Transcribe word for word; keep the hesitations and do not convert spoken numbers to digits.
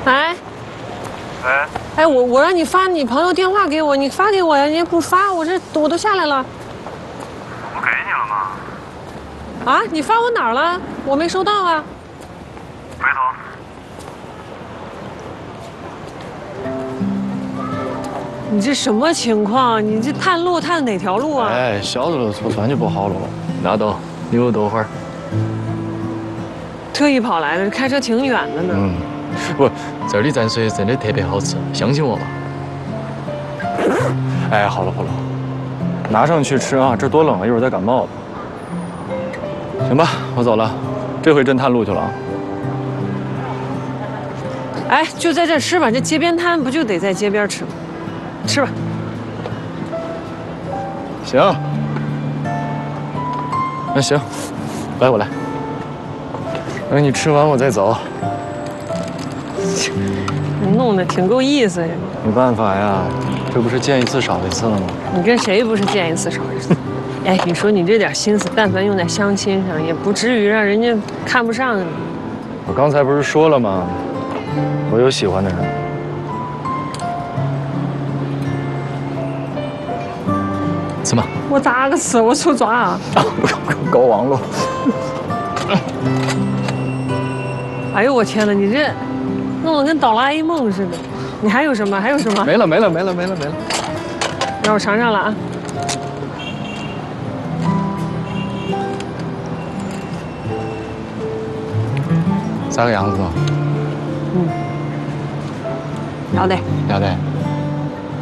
哎， 哎， 哎，我我让你发你朋友电话给我，你发给我呀，你也不发，我这我都下来了。 我不给你了吗？ 啊，你发我哪儿了？我没收到啊。 回头。 你这什么情况？你这探路探哪条路啊？ 哎，晓得了，错船就不好了。拉倒，你给我等会儿。 特意跑来的，开车挺远的呢。 嗯，不，这儿的蘸水真的特别好吃，相信我吧。哎，好了好了，拿上去吃啊，这多冷啊，一会儿再感冒了。行吧，我走了，这回真探路去了啊。 哎，就在这儿吃吧，这街边摊不就得在街边吃吗？吃吧。 行。那行，来我来。等你吃完我再走。 弄得挺够意思呀。 没办法呀，这不是见一次少一次了吗？ 你跟谁不是见一次少一次？哎，你说你这点心思，但凡用在相亲上，也不至于让人家看不上你。 我刚才不是说了吗？我有喜欢的人。吃吗？ 我咋个吃？我手抓啊！ 不用不用，搞忘了。 哎呦我天哪，你这弄得跟哆啦 A 梦似的。你还有什么？还有什么？ 没了没了没了没了没了。 让我尝尝了啊！ 啥个样子嘛？ 嗯，要得。 要得。